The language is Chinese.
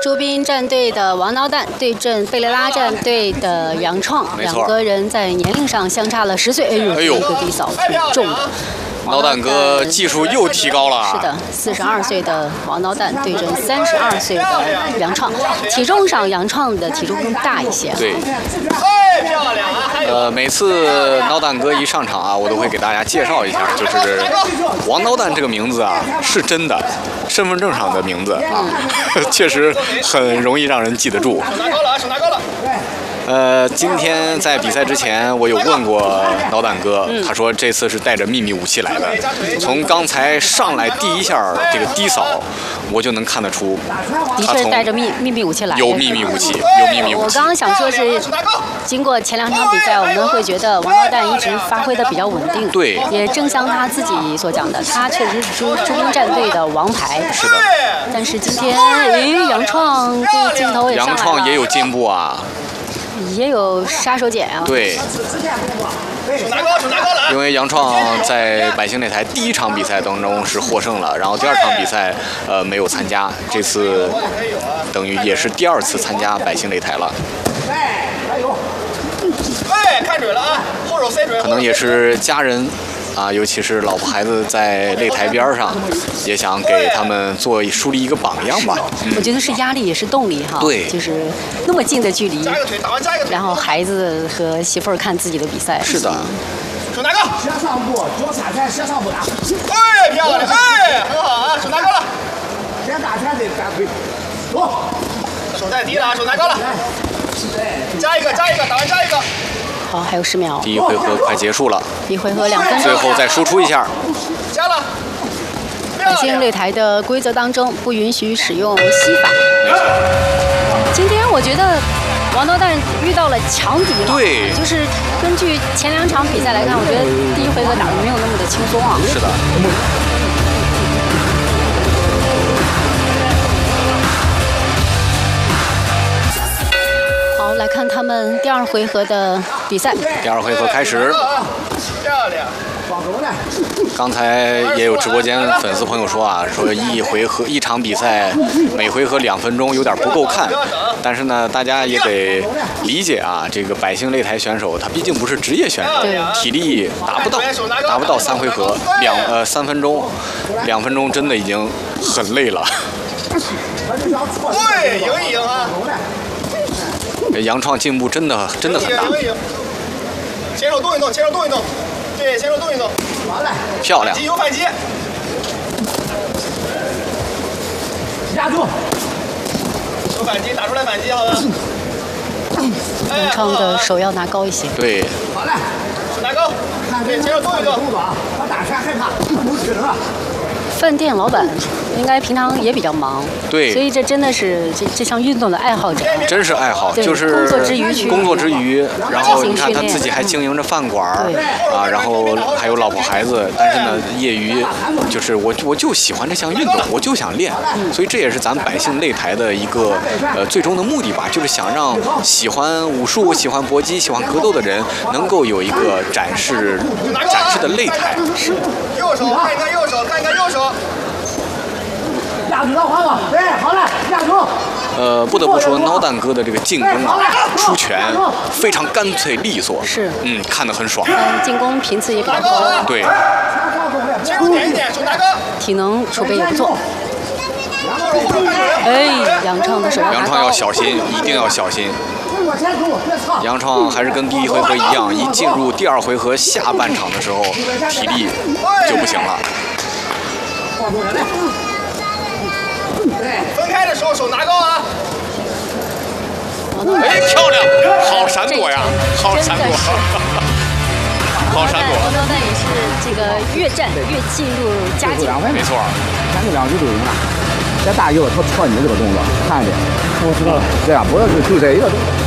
出兵战队的王刀蛋对阵贝雷拉战队的杨创，两个人在年龄上相差了10岁。哎呦，这个低扫挺重的。 刀蛋哥技术又提高了。 是的，42岁的王刀蛋对阵32岁的杨创，体重上杨创的体重更大一些。 对。每次刀蛋哥一上场啊，我都会给大家介绍一下，就是王刀蛋这个名字啊，是真的，身份证上的名字啊，确实很容易让人记得住。 手拿高了啊，手拿高了。 今天在比赛之前，我有问过刀蛋哥，他说这次是带着秘密武器来的。从刚才上来第一下这个低扫，我就能看得出， 的确带着秘密武器来。 有秘密武器，有秘密武器。 我刚刚想说是，经过前2场比赛，我们会觉得王刀蛋一直发挥的比较稳定。 对。 也正像他自己所讲的，他确实是出兵战队的王牌。 是的。 但是今天，杨创这个镜头也上来了。 杨创也有进步啊。 也有杀手锏啊！ 对，因为杨创在百姓擂台第1场比赛当中是获胜了，然后第2场比赛没有参加，这次等于也是第2次参加百姓擂台了。 哎，看准了啊，后手塞准。 可能也是家人啊，尤其是老婆孩子在擂台边上，也想给他们树立一个榜样吧。 我觉得是压力也是动力哈。 对， 就是那么近的距离，然后孩子和媳妇儿看自己的比赛。 是的。 手拿高。斜上步，脚踩在斜上步打。哎，漂亮，哎，很好啊，手拿高了。先打前腿，反腿。走。手太低了啊，手拿高了。加一个，加一个，打完加一个。 好，还有10秒。 第1回合快结束了。 第1回合2分钟。 最后再输出一下。 加了。 百姓擂台的规则当中不允许使用膝法。 没错。 今天我觉得王刀蛋遇到了强敌了。 对。 就是根据前2场比赛来看，我觉得第1回合打得没有那么的轻松啊。 是的。 好，来看他们第2回合的比赛。 第2回合开始。 漂亮。 刚才也有直播间粉丝朋友说啊，说一场比赛每回合2分钟有点不够看，但是呢，大家也得理解啊，这个百姓擂台选手他毕竟不是职业选手，体力达不到3回合3分钟，2分钟真的已经很累了。 对，赢一赢啊！ 杨创进步真的很大。 前手动一动，前手动一动，对，前手动一动， 漂亮。 有反击。压住。有反击，打出来反击，好吧。 杨创的手要拿高一些。 对。 好嘞，手拿高。对，前手动一动。我打拳害怕，不使了。 饭店老板应该平常也比较忙， 对， 所以这真的是这项运动的爱好者， 真是爱好，就是工作之余，然后你看他自己还经营着饭馆啊，然后还有老婆孩子，但是呢，业余就是我就喜欢这项运动，我就想练，所以这也是咱们百姓擂台的一个最终的目的吧，就是想让喜欢武术、喜欢搏击、喜欢格斗的人能够有一个展示的擂台。 是。 右手看一看右手，看一看右手。 压住到环了，对，好了，压住。 不得不说，刀蛋哥的这个进攻啊，出拳非常干脆利索， 是， 看得很爽。 进攻频次也比较高， 对。 点一点，手拿高。 体能储备也不错。哎，杨创的手要拿高。 杨创要小心，一定要小心。杨创还是跟第1回合一样，一进入第2回合下半场的时候，体力就不行了。 分开的时候手拿高啊！ 哎，漂亮，好闪躲呀，好闪躲，好闪躲。 王刀蛋也是这个越战越进入佳境， 没错。 前面2局都赢了，再打一个他错你这个动作，看着，我知道了。对啊，不要就这一个动作。